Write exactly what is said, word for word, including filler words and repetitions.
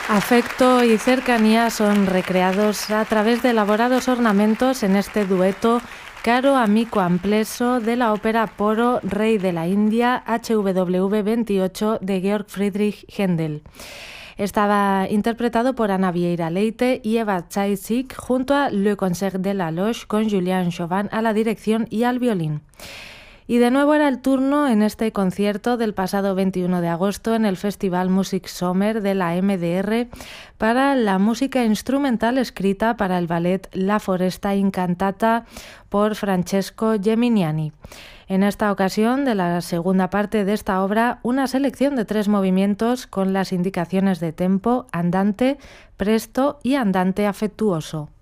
Afecto y cercanía son recreados a través de elaborados ornamentos en este dueto Caro amico ampleso de la ópera Poro, Rey de la India, H W veintiocho de Georg Friedrich Händel. Estaba interpretado por Ana Vieira Leite y Eva Tsaisik junto a Le Concert de la Loge con Julian Chauvin a la dirección y al violín. Y de nuevo era el turno en este concierto del pasado veintiuno de agosto en el Festival Music Sommer de la M D R para la música instrumental escrita para el ballet La Foresta Incantata por Francesco Geminiani. En esta ocasión, de la segunda parte de esta obra, una selección de tres movimientos con las indicaciones de tempo, andante, presto y andante afectuoso.